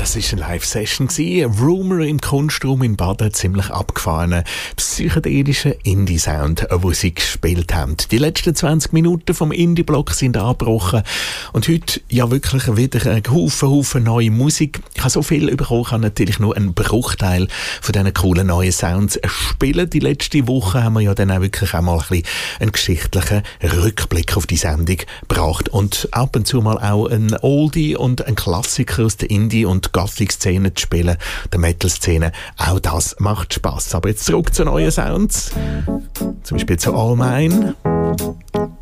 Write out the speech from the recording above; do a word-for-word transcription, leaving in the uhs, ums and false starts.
Das war eine Live-Session. Rumour im Kunstraum in Baden, ziemlich abgefahrener psychedelischer Indie-Sound, wo sie gespielt haben. Die letzten zwanzig Minuten vom Indie-Block sind angebrochen und heute ja wirklich wieder ein Haufen, Haufen neue Musik. Ich habe so viel bekommen, kann natürlich nur einen Bruchteil von diesen coolen neuen Sounds spielen. Die letzte Woche haben wir ja dann auch wirklich einmal ein bisschen einen geschichtlichen Rückblick auf die Sendung gebracht und ab und zu mal auch ein Oldie und ein Klassiker aus der Indie- und Gothic-Szene zu spielen, der Metal-Szene. Auch das macht Spass. Aber jetzt zurück zu neuen Sounds. Zum Beispiel zu All Mine.